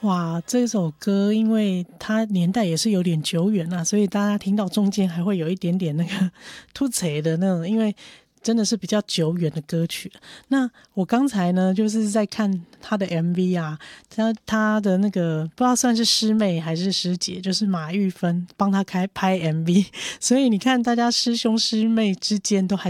哇，这首歌因为它年代也是有点久远所以大家听到中间还会有一点点那个突贼的那种，因为真的是比较久远的歌曲。那我刚才呢就是在看他的 MV 他的那个不知道算是师妹还是师姐，就是马玉芬帮他拍 MV， 所以你看大家师兄师妹之间都还